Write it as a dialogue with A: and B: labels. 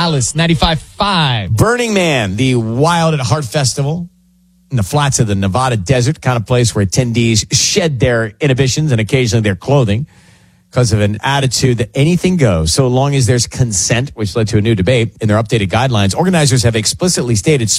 A: Alice, 95.5.
B: Burning Man, the Wild at Heart Festival in the flats of the Nevada desert, kind of place where attendees shed their inhibitions and occasionally their clothing because of an attitude that anything goes so long as there's consent, which led to a new debate. In their updated guidelines, organizers have explicitly stated